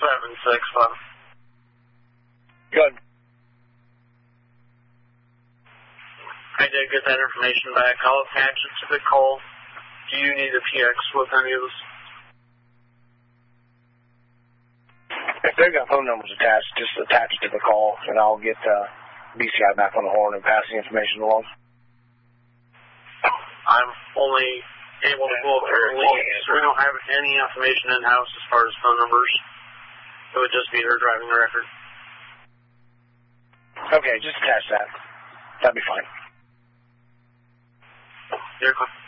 765. Good. I did get that information back. I'll attach it to the call. Do you need a PX with any of this? If they've got phone numbers attached, just attach it to the call, and I'll get BCI back on the horn and pass the information along. I'm only able to go up there and leave, so we don't have any information in-house as far as phone numbers. It would just be her driving record. Okay, just attach that. That'd be fine. You're